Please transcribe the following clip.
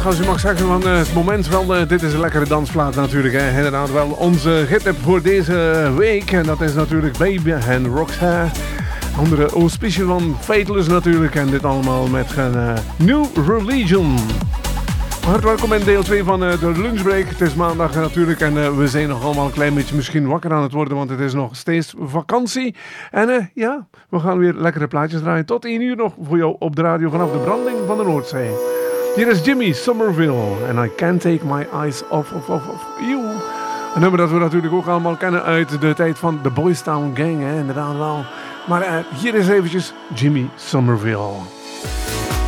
dag, als u mag zeggen van het moment wel, dit is een lekkere dansplaat natuurlijk. Hè. Inderdaad wel onze gittip voor deze week. En dat is natuurlijk Baby en Roxanne. Andere auspiciën van Faithless natuurlijk. En dit allemaal met een New Religion. Hartelijk welkom in deel 2 van de lunchbreak. Het is maandag natuurlijk en we zijn nog allemaal een klein beetje misschien wakker aan het worden, want het is nog steeds vakantie. En ja, we gaan weer lekkere plaatjes draaien. Tot 1 uur nog voor jou op de radio vanaf de branding van de Noordzee. Hier is Jimmy Somerville en I Can't Take My Eyes Off You. Een nummer dat we natuurlijk ook allemaal kennen uit de tijd van de Boys Town Gang, hè? Inderdaad wel. Maar hier is eventjes Jimmy Somerville.